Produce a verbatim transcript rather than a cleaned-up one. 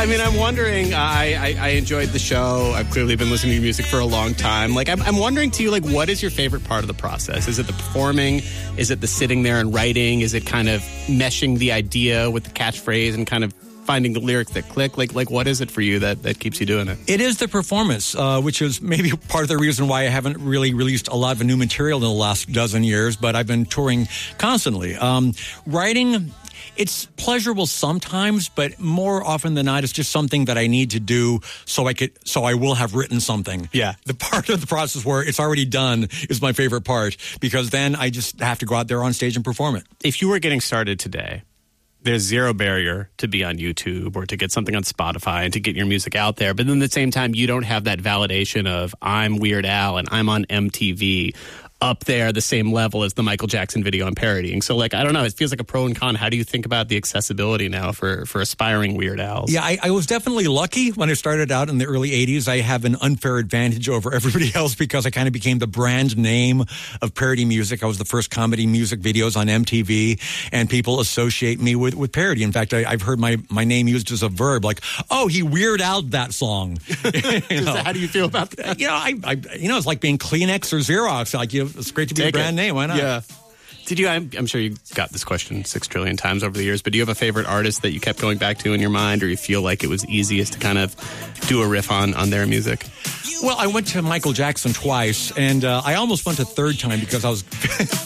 I mean, I'm wondering, I, I, I enjoyed the show. I've clearly been listening to your music for a long time. Like, I'm, I'm wondering to you, like, what is your favorite part of the process? Is it the performing? Is it the sitting there and writing? Is it kind of meshing the idea with the catchphrase and kind of finding the lyrics that click? Like, like what is it for you that, that keeps you doing it? It is the performance, uh, which is maybe part of the reason why I haven't really released a lot of new material in the last dozen years, but I've been touring constantly. Um, writing, it's pleasurable sometimes, but more often than not, it's just something that I need to do so I could, so I will have written something. Yeah. The part of the process where it's already done is my favorite part, because then I just have to go out there on stage and perform it. If you were getting started today, there's zero barrier to be on YouTube or to get something on Spotify and to get your music out there. But then at the same time, you don't have that validation of I'm Weird Al and I'm on M T V up there the same level as the Michael Jackson video I'm parodying. So, like, I don't know. It feels like a pro and con. How do you think about the accessibility now for, for aspiring Weird Als? Yeah, I, I was definitely lucky when I started out in the early eighties. I have an unfair advantage over everybody else because I kind of became the brand name of parody music. I was the first comedy music videos on M T V, and people associate me with, with parody. In fact, I, I've heard my, my name used as a verb, like, oh, he Weird Al'd that song. You know? How do you feel about that? You know, I, I, you know, it's like being Kleenex or Xerox. Like, you know, it's great to be Take a brand it. name. Why not? Yeah. Did you, I'm, I'm sure you got this question six trillion times over the years, but do you have a favorite artist that you kept going back to in your mind, or you feel like it was easiest to kind of do a riff on, on their music? Well, I went to Michael Jackson twice, and uh, I almost went a third time because I was